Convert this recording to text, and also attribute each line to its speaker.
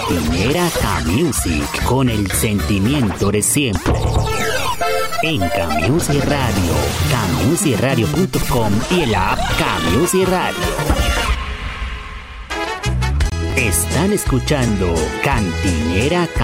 Speaker 1: Cantinera K-Music, con el sentimiento de siempre. En K-Music Radio, kmusicradio.com y el app K-Music Radio. Están escuchando Cantinera K